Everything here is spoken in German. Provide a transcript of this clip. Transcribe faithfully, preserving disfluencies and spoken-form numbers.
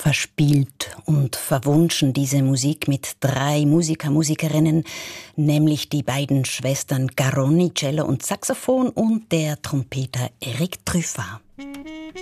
Verspielt und verwunschen diese Musik mit drei Musiker, Musikerinnen, nämlich die beiden Schwestern Garroni, Cello und Saxophon und der Trompeter Eric Truffat.